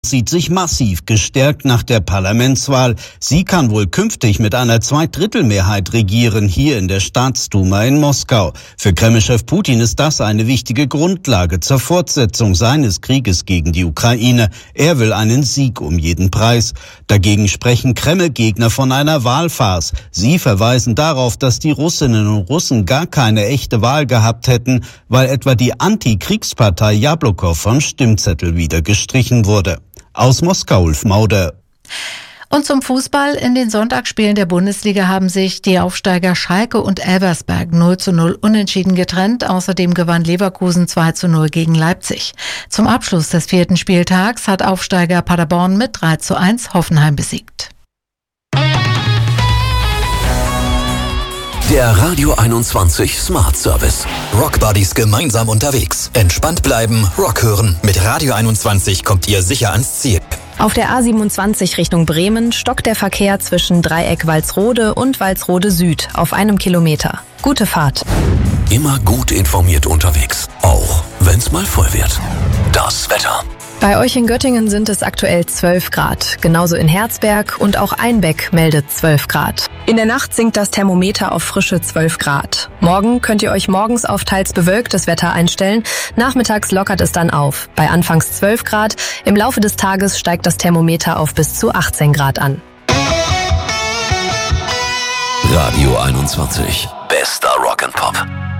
sieht sich massiv gestärkt nach der Parlamentswahl. Sie kann wohl künftig mit einer Zweidrittelmehrheit regieren, hier in der Staatsduma in Moskau. Für Kreml-Chef Putin ist das eine wichtige Grundlage zur Fortsetzung seines Krieges gegen die Ukraine. Er will einen Sieg um jeden Preis. Dagegen sprechen Kreml-Gegner von einer Wahlfarce. Sie verweisen darauf, dass die Russinnen und Russen gar keine echte Wahl gehabt hätten, weil etwa die Antikriegspartei Jablokow vom Stimmzettel wieder gestrichen wurde. Aus Moskau, Ulf Mauder. Und zum Fußball. In den Sonntagsspielen der Bundesliga haben sich die Aufsteiger Schalke und Elversberg 0:0 unentschieden getrennt. Außerdem gewann Leverkusen 2:0 gegen Leipzig. Zum Abschluss des 4. Spieltags hat Aufsteiger Paderborn mit 3:1 Hoffenheim besiegt. Der Radio 21 Smart Service. Rock Buddies gemeinsam unterwegs. Entspannt bleiben, Rock hören. Mit Radio 21 kommt ihr sicher ans Ziel. Auf der A27 Richtung Bremen stockt der Verkehr zwischen Dreieck Walsrode und Walsrode Süd auf 1 Kilometer. Gute Fahrt. Immer gut informiert unterwegs. Auch wenn's mal voll wird. Das Wetter. Bei euch in Göttingen sind es aktuell 12 Grad. Genauso in Herzberg und auch Einbeck meldet 12 Grad. In der Nacht sinkt das Thermometer auf frische 12 Grad. Morgen könnt ihr euch morgens auf teils bewölktes Wetter einstellen. Nachmittags lockert es dann auf. Bei anfangs 12 Grad. Im Laufe des Tages steigt das Thermometer auf bis zu 18 Grad an. Radio 21. Bester Rock and Pop.